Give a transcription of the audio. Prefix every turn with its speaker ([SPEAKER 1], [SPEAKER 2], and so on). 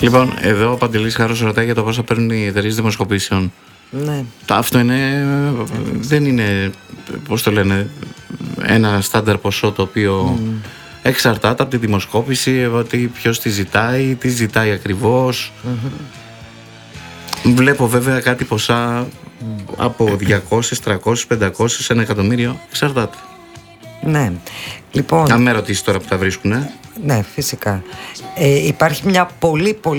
[SPEAKER 1] Λοιπόν, εδώ ο Παντελής Χάρος ρωτάει για το πόσα παίρνουν οι εταιρείες δημοσκοπήσεων.
[SPEAKER 2] Ναι.
[SPEAKER 1] Αυτό δεν είναι, πώς το λένε, ένα στάνταρ ποσό το οποίο εξαρτάται από τη δημοσκόπηση, ότι ποιος τη ζητάει, τι ζητάει ακριβώς. Βλέπω βέβαια κάτι ποσά από 200, 300, 500, 1 εκατομμύριο, εξαρτάται.
[SPEAKER 2] Ναι. Λοιπόν,
[SPEAKER 1] Αν με ρωτήσεις τώρα που τα βρίσκουνε.
[SPEAKER 2] ναι, φυσικά. Υπάρχει μια πολύ